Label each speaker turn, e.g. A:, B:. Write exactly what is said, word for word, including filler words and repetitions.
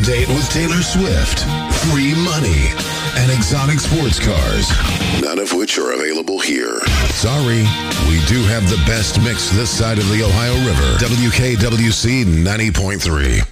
A: date with Taylor Swift, free money, and exotic sports cars. None of which are available here. Sorry, we do have the best mix this side of the Ohio River. W K W C ninety point three.